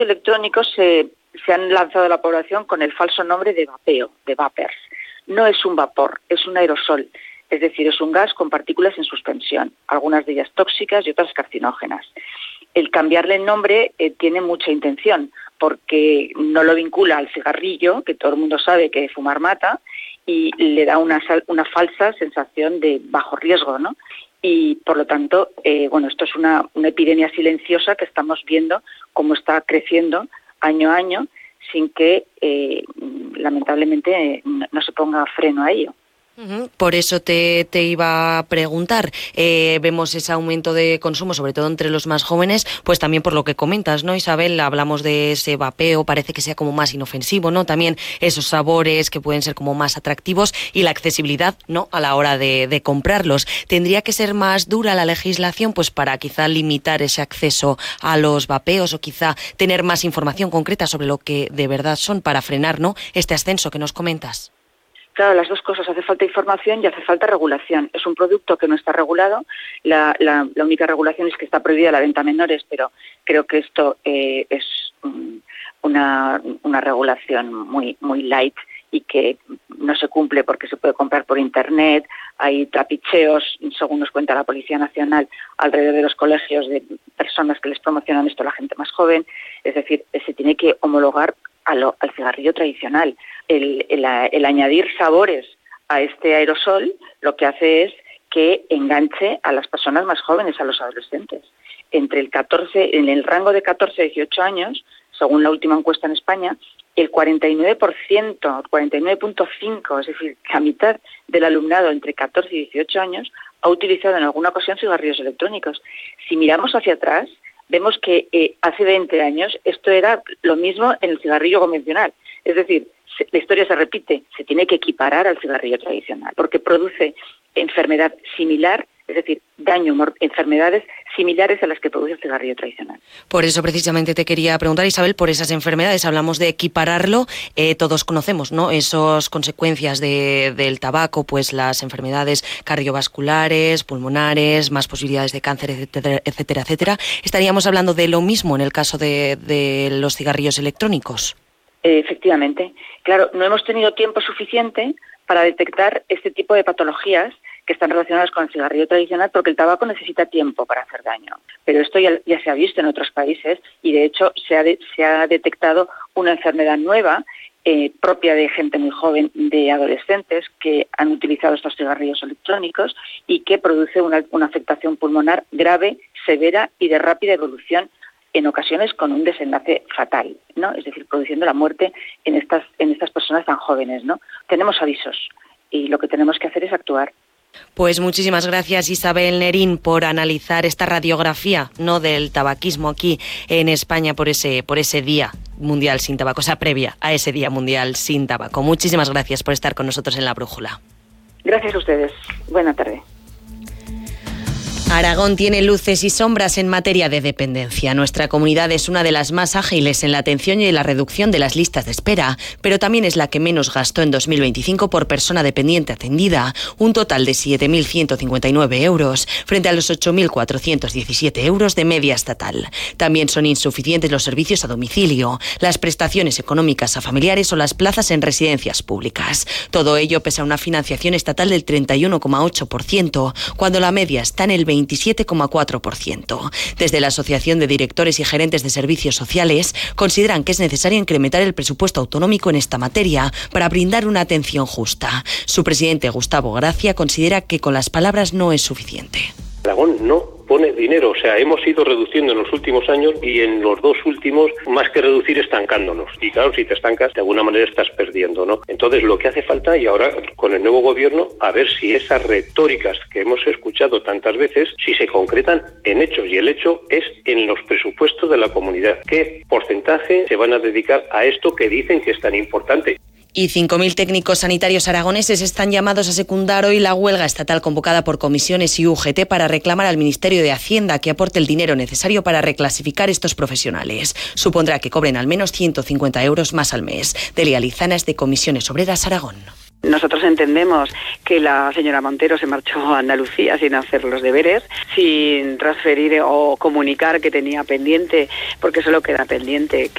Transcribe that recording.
Electrónicos se han lanzado a la población con el falso nombre de vapeo, de vapers. No es un vapor, es un aerosol, es decir, es un gas con partículas en suspensión, algunas de ellas tóxicas y otras carcinógenas. El cambiarle el nombre tiene mucha intención, porque no lo vincula al cigarrillo, que todo el mundo sabe que fumar mata, y le da una falsa sensación de bajo riesgo, ¿no? Y por lo tanto, esto es una epidemia silenciosa que estamos viendo cómo está creciendo año a año sin que lamentablemente no se ponga freno a ello. Por eso te iba a preguntar, vemos ese aumento de consumo, sobre todo entre los más jóvenes, pues también por lo que comentas, ¿no, Isabel? Hablamos de ese vapeo, parece que sea como más inofensivo, ¿no? También esos sabores que pueden ser como más atractivos y la accesibilidad, ¿no?, a la hora de comprarlos. ¿Tendría que ser más dura la legislación pues para quizá limitar ese acceso a los vapeos o quizá tener más información concreta sobre lo que de verdad son para frenar, ¿no?, este ascenso que nos comentas? Claro, las dos cosas. Hace falta información y hace falta regulación. Es un producto que no está regulado. La única regulación es que está prohibida la venta a menores, pero creo que esto es una regulación muy light y que no se cumple porque se puede comprar por Internet. Hay trapicheos, según nos cuenta la Policía Nacional, alrededor de los colegios de personas que les promocionan esto a la gente más joven. Es decir, se tiene que homologar al cigarrillo tradicional. El añadir sabores a este aerosol lo que hace es que enganche a las personas más jóvenes, a los adolescentes. En el rango de 14 a 18 años, según la última encuesta en España, el 49%, 49.5%, es decir, la mitad del alumnado entre 14 y 18 años ha utilizado en alguna ocasión cigarrillos electrónicos. Si miramos hacia atrás, vemos que hace 20 años esto era lo mismo en el cigarrillo convencional. Es decir, la historia se repite, se tiene que equiparar al cigarrillo tradicional, porque produce enfermedad similar, es decir, enfermedades similares a las que produce el cigarrillo tradicional. Por eso precisamente te quería preguntar, Isabel, por esas enfermedades. Hablamos de equipararlo, todos conocemos, ¿no?, esas consecuencias del tabaco, pues las enfermedades cardiovasculares, pulmonares, más posibilidades de cáncer, etcétera, etcétera, etcétera. ¿Estaríamos hablando de lo mismo en el caso de los cigarrillos electrónicos? Efectivamente. Claro, no hemos tenido tiempo suficiente para detectar este tipo de patologías que están relacionadas con el cigarrillo tradicional, porque el tabaco necesita tiempo para hacer daño. Pero esto ya se ha visto en otros países y, de hecho, se ha detectado una enfermedad nueva propia de gente muy joven, de adolescentes que han utilizado estos cigarrillos electrónicos y que produce una afectación pulmonar grave, severa y de rápida evolución, en ocasiones con un desenlace fatal, ¿no? Es decir, produciendo la muerte en estas personas tan jóvenes, ¿no? Tenemos avisos y lo que tenemos que hacer es actuar. Pues muchísimas gracias, Isabel Nerín, por analizar esta radiografía, ¿no?, del tabaquismo aquí en España por ese Día Mundial Sin Tabaco, o sea, previa a ese Día Mundial Sin Tabaco. Muchísimas gracias por estar con nosotros en La Brújula. Gracias a ustedes. Buena tarde. Aragón tiene luces y sombras en materia de dependencia. Nuestra comunidad es una de las más ágiles en la atención y en la reducción de las listas de espera, pero también es la que menos gastó en 2025 por persona dependiente atendida, un total de 7.159 euros, frente a los 8.417 euros de media estatal. También son insuficientes los servicios a domicilio, las prestaciones económicas a familiares o las plazas en residencias públicas. Todo ello pese a una financiación estatal del 31,8%, cuando la media está en el 27,4%. Desde la Asociación de Directores y Gerentes de Servicios Sociales consideran que es necesario incrementar el presupuesto autonómico en esta materia para brindar una atención justa. Su presidente, Gustavo Gracia, considera que con las palabras no es suficiente. Aragón no pone dinero, o sea, hemos ido reduciendo en los últimos años y en los dos últimos, más que reducir, estancándonos. Y claro, si te estancas, de alguna manera estás perdiendo, ¿no? Entonces, lo que hace falta, y ahora con el nuevo gobierno, a ver si esas retóricas que hemos escuchado tantas veces, si se concretan en hechos. Y el hecho es en los presupuestos de la comunidad. ¿Qué porcentaje se van a dedicar a esto que dicen que es tan importante? Y 5.000 técnicos sanitarios aragoneses están llamados a secundar hoy la huelga estatal convocada por comisiones y UGT para reclamar al Ministerio de Hacienda que aporte el dinero necesario para reclasificar estos profesionales. Supondrá que cobren al menos 150 euros más al mes. Delia Lizanas, de Comisiones Obreras Aragón. Nosotros entendemos que la señora Montero se marchó a Andalucía sin hacer los deberes, sin transferir o comunicar que tenía pendiente, porque solo queda pendiente